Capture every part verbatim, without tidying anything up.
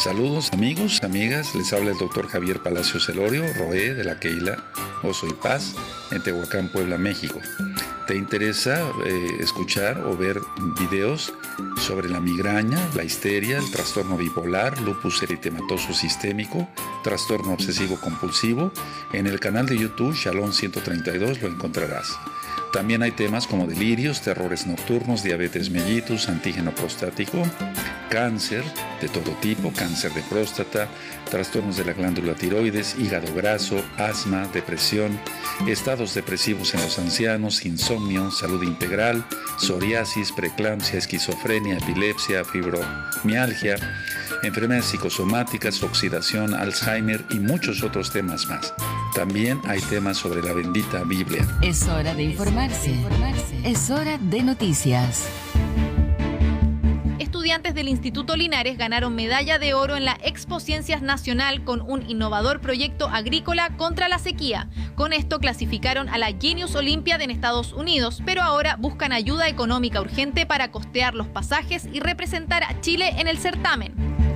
Saludos amigos, amigas, les habla el doctor Javier Palacios Elorio, Roé de la Keila Oso y Paz, en Tehuacán, Puebla, México. ¿Te interesa eh, escuchar o ver videos sobre la migraña, la histeria, el trastorno bipolar, lupus eritematoso sistémico, trastorno obsesivo compulsivo? En el canal de YouTube Shalom ciento treinta y dos lo encontrarás. También hay temas como delirios, terrores nocturnos, diabetes mellitus, antígeno prostático, cáncer de todo tipo, cáncer de próstata, trastornos de la glándula tiroides, hígado graso, asma, depresión, estados depresivos en los ancianos, insomnio, salud integral, psoriasis, preeclampsia, esquizofrenia, epilepsia, fibromialgia, enfermedades psicosomáticas, oxidación, Alzheimer y muchos otros temas más. También hay temas sobre la bendita Biblia. Es hora de informarse. Es hora de noticias. Estudiantes del Instituto Linares ganaron medalla de oro en la Expo Ciencias Nacional con un innovador proyecto agrícola contra la sequía. Con esto clasificaron a la Genius Olympiad en Estados Unidos, pero ahora buscan ayuda económica urgente para costear los pasajes y representar a Chile en el certamen.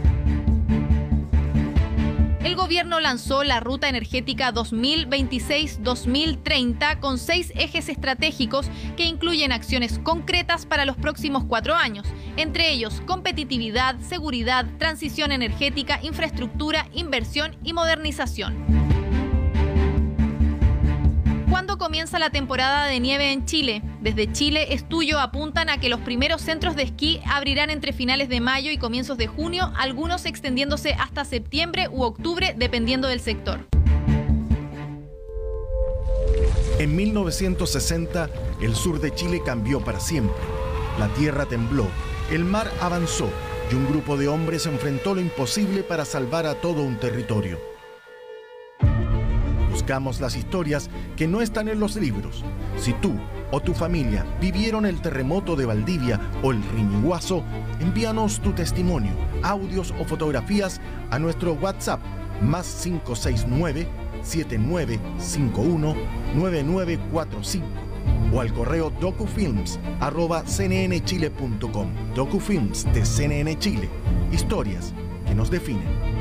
El gobierno lanzó la Ruta Energética dos mil veintiséis dos mil treinta con seis ejes estratégicos que incluyen acciones concretas para los próximos cuatro años, entre ellos competitividad, seguridad, transición energética, infraestructura, inversión y modernización. ¿Cuándo comienza la temporada de nieve en Chile? Desde Chile es Tuyo apuntan a que los primeros centros de esquí abrirán entre finales de mayo y comienzos de junio, algunos extendiéndose hasta septiembre u octubre, dependiendo del sector. En mil novecientos sesenta, el sur de Chile cambió para siempre. La tierra tembló, el mar avanzó y un grupo de hombres enfrentó lo imposible para salvar a todo un territorio. Buscamos las historias que no están en los libros. Si tú o tu familia vivieron el terremoto de Valdivia o el Riñiguazo, envíanos tu testimonio, audios o fotografías a nuestro WhatsApp más cinco seis nueve, siete nueve cinco uno, nueve nueve cuatro cinco o al correo docufilms arroba c n n chile punto com. Docufilms de C N N Chile. Historias que nos definen.